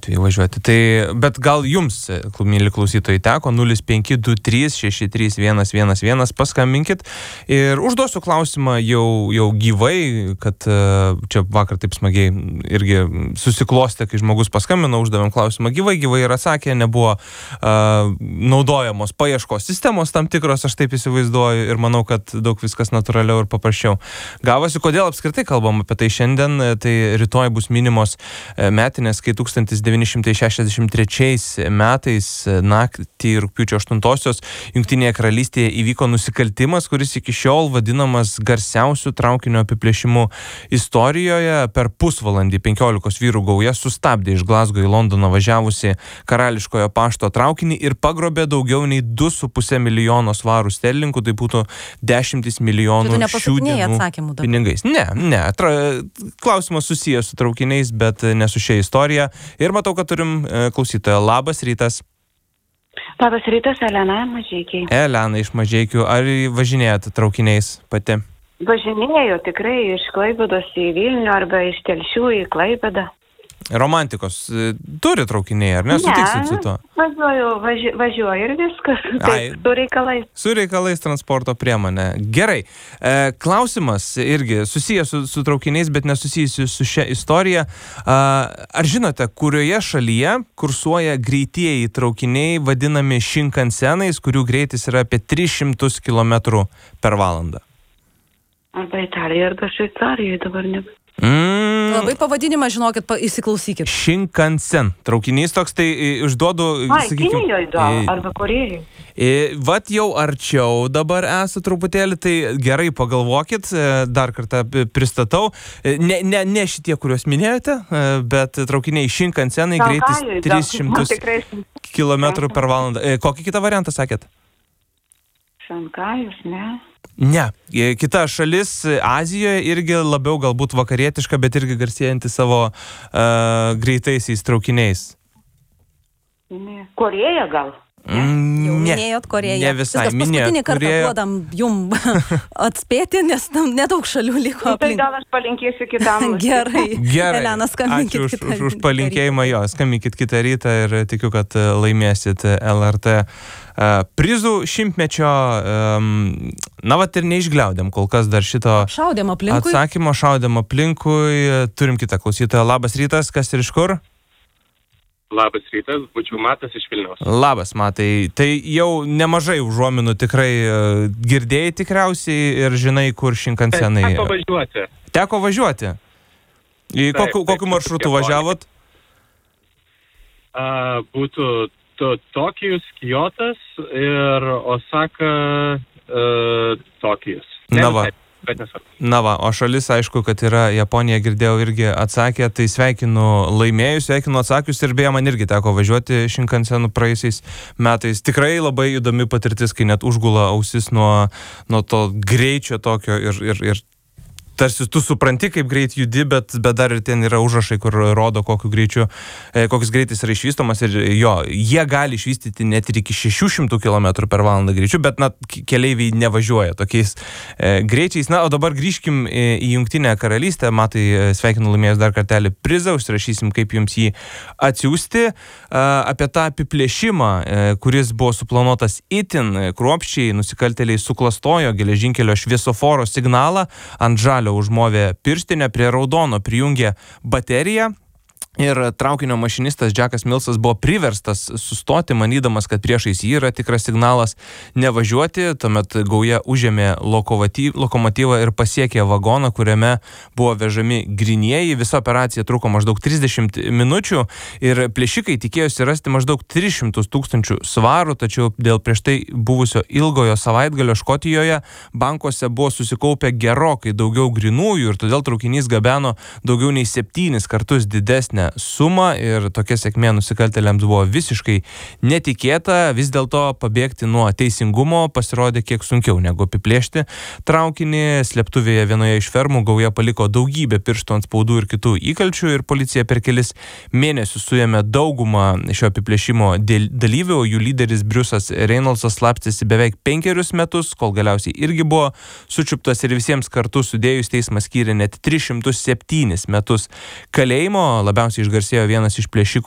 atveju važiuoti. Tai, bet gal jums, mėly klausytojai, teko 0523631111, paskambinkit ir užduosiu klausimą jau gyvai, kad čia vakar taip smagiai irgi susiklostė, kai žmogus paskambino, uždavėm klausimą gyvai ir atsakė, nebuvo naudojamos paieškos sistemos tam tikros, aš taip įsivaizduoju ir manau, kad daug viskas natūraliau ir paprasčiau gavosi. Kodėl apskritai kalbam apie tai šiandien? Tai rytoj bus minimos metinės, kai 1963 metais naktį rugpjūčio 8-osios Jungtinėje karalystėje įvyko nusikaltimas, kuris iki šiol vadinamas garsiausiu traukinio apiplėšimu istorijoje. Per pusvalandį 15 vyrų gauja sustabdė iš Glazgo į Londoną važiavusi Karališkojo pašto traukinį ir pagrobė daugiau nei 2,5 milijono svarų sterlingų, tai būtų 10 milijonų šių dienų pinigais. Ne. Klausimas susijęs su traukiniais, bet ne su šia istorija. Ir matau, kad turim klausytoją. Labas rytas. Labas rytas, Elena Mažeikiai. Elena iš Mažeikių. Ar važinėjate traukiniais pati? Važinėjau tikrai iš Klaipėdos į Vilnių arba iš Telšių į Klaipėdą. Romantikos turi traukiniai, ar ne? Sutiksit su tuo? Važiuoju ir viskas. Taip, su reikalais. Su reikalais transporto priemonė. Gerai. Klausimas irgi susijęs su traukiniais, bet nesusijęs su šia istorija. Ar žinote, kurioje šalyje kursuoja greitieji traukiniai vadinami Shinkansenais, kurių greitis yra apie 300 km per valandą? Arba Italija, arba Šveicarija dabar ne. Labai pavadinimą, žinokit, įsiklausykit. Shinkansen. Traukinys toks, tai užduodu... Kinijoje arba Korėjoje. Vat jau arčiau dabar esate truputėlį, tai gerai pagalvokit, dar kartą pristatau. Ne šitie, kuriuos minėjote, bet traukiniai Shinkansenai greitis 300 km per valandą. Kokį kitą variantą sakėt? Šankajus, ne? Ne. Kita šalis Azijoje irgi labiau galbūt vakarietiška, bet irgi garsėjanti savo greitaisiais traukiniais. Ne. Korėja gal? Jau minėjot Korėją. Ne visai. Paskutinį kartą duodam jum atspėti, nes nedaug šalių liko aplink. Tai gal aš palinkėsiu kitam. Gerai. Elena, skambinkit kitą rytą. Ačiū už palinkėjimą, skambinkit kitą rytą ir tikiu, kad laimėsit LRT prizų šimtmečio. Na, vat ir neišgliaudėm kol kas dar šito atsakymo. Šaudėm aplinkui. Turim kitą klausytoją. Labas rytas, kas ir iš kur? Labas rytas, būčiau Matas iš Vilniaus. Labas, Matai. Tai jau nemažai užuominų tikrai girdėjai tikriausiai ir žinai, kur Shinkansenai. Teko važiuoti. Į kokiu maršrutu važiavot? Būtų Tokijus, Kyotas ir Osaka, Tokijus. Na va, o šalis, aišku, kad yra Japonija, girdėjau, irgi atsakė, tai sveikinu laimėjus, sveikinu atsakius ir beje, man irgi teko važiuoti Shinkansenu praėjusiais metais. Tikrai labai įdomi patirtis, kai net užgula ausis nuo to greičio tokio ir tarsi tu supranti, kaip greit judi, bet dar ir ten yra užrašai, kur rodo, kokius greitis yra išvystomas ir jie gali išvystyti net ir iki 600 km per valandą greičiu, bet keleiviai nevažiuoja tokiais greičiais. Na, o dabar grįžkim į Jungtinę karalystę. Matai, sveikinu laimėjus dar kartelį prizą, užsirašysim, kaip jums jį atsiųsti. Apie tą apiplėšimą, kuris buvo suplanuotas itin kruopščiai, nusikaltėliai suklastojo geležinkelio šviesoforo signalą, ant žalio užmovė pirštinę, prie raudono prijungė bateriją. Ir traukinio mašinistas Jackas Millsas buvo priverstas sustoti, manydamas, kad priešais jį yra tikras signalas nevažiuoti. Tuomet gauja užėmė lokomotyvą ir pasiekė vagoną, kuriame buvo vežami grynieji. Visa operacija truko maždaug 30 minučių ir plėšikai tikėjosi rasti maždaug 300 000 svarų, tačiau dėl prieš tai buvusio ilgojo savaitgalio Škotijoje bankuose buvo susikaupę gerokai daugiau grynųjų ir todėl traukinys gabeno daugiau nei 7 kartus didesnę sumą ir tokia sėkmė nusikaltėliams buvo visiškai netikėta. Vis dėlto pabėgti nuo teisingumo pasirodė kiek sunkiau negu apiplėšti traukinį. Slėptuvėje vienoje iš fermų gauja paliko daugybę pirštų antspaudų ir kitų įkalčių ir policija per kelis mėnesius suėmė daugumą šio apiplėšimo dalyvių. Jų lyderis Briusas Reynoldsas slapstėsi beveik 5 metus, kol galiausiai irgi buvo sučiuptas ir visiems kartu sudėjus teismas skyrė net 307 metus kalėjimo. Labiausiai išgarsėjo vienas iš plėšikų